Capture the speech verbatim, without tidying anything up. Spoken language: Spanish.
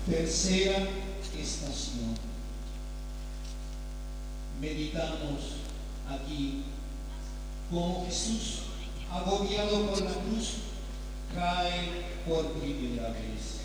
Tercera estación. Meditamos aquí cómo Jesús, agobiado por la cruz, cae por primera vez.